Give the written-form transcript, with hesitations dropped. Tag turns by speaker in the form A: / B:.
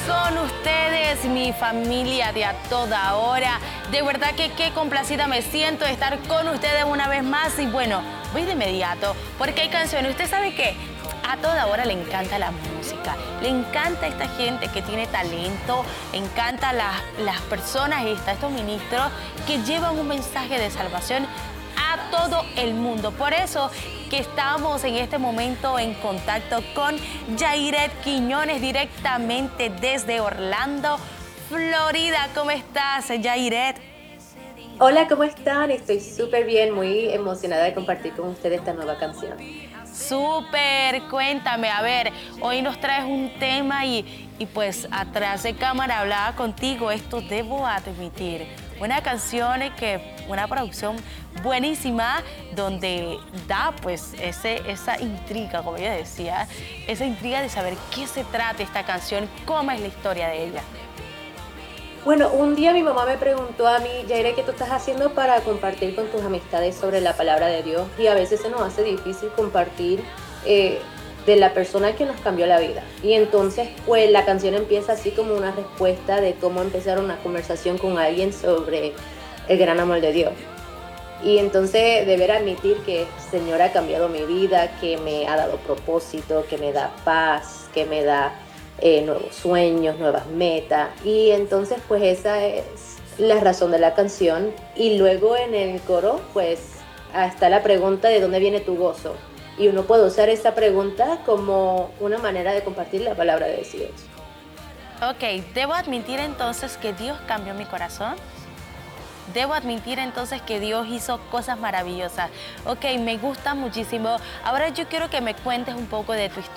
A: con ustedes, mi familia de A Toda Hora. De verdad que qué complacida me siento de estar con ustedes una vez más. Y bueno, voy de inmediato porque hay canciones. ¿Usted sabe qué? A Toda Hora le encanta la música, le encanta esta gente que tiene talento, le encanta las personas, estos ministros que llevan un mensaje de salvación a todo el mundo. Por eso que estamos en este momento en contacto con Yairet Quiñones directamente desde Orlando, Florida. ¿Cómo estás, Yairet?
B: Hola, ¿cómo están? Estoy súper bien, muy emocionada de compartir con ustedes esta nueva canción.
A: Súper, cuéntame, a ver, hoy nos traes un tema y pues atrás de cámara hablaba contigo, esto debo admitir, una canción una producción buenísima donde da pues esa intriga, como ella decía, esa intriga de saber qué se trata esta canción, cómo es la historia de ella.
B: Bueno, un día mi mamá me preguntó a mí, Yaire, ¿qué tú estás haciendo para compartir con tus amistades sobre la palabra de Dios? Y a veces se nos hace difícil compartir de la persona que nos cambió la vida. Y entonces, pues la canción empieza así como una respuesta de cómo empezar una conversación con alguien sobre el gran amor de Dios. Y entonces deber admitir que el Señor ha cambiado mi vida, que me ha dado propósito, que me da paz, que me da nuevos sueños, nuevas metas. Y entonces pues esa es la razón de la canción. Y luego en el coro pues está la pregunta de dónde viene tu gozo. Y uno puede usar esa pregunta como una manera de compartir la palabra de Dios.
A: Ok, debo admitir entonces que Dios cambió mi corazón. Debo admitir entonces que Dios hizo cosas maravillosas. Ok, me gusta muchísimo. Ahora yo quiero que me cuentes un poco de tu historia.